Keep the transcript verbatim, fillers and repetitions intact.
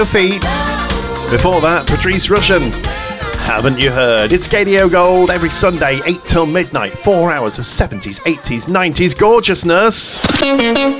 Feet. Before that, Patrice Rushen. Haven't you heard? It's Gadio Gold every Sunday, eight till midnight. Four hours of seventies, eighties, nineties gorgeousness.